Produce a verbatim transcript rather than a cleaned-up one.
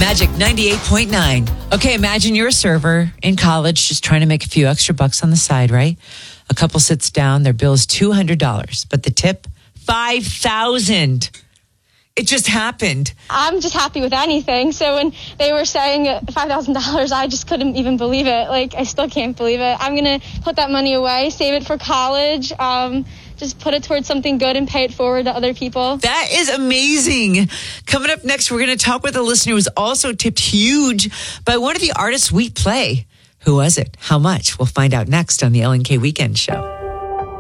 Magic ninety-eight point nine. Okay, imagine you're a server in college just trying to make a few extra bucks on the side, right? A couple sits down, their bill is two hundred dollars, but the tip, five thousand dollars. It just happened. I'm just happy with anything. So when they were saying five thousand dollars, I just couldn't even believe it. Like, I still can't believe it. I'm going to put that money away, save it for college, um, just put it towards something good and pay it forward to other people. That is amazing. Coming up next, we're going to talk with a listener who was also tipped huge by one of the artists we play. Who was it? How much? We'll find out next on the L N K Weekend Show.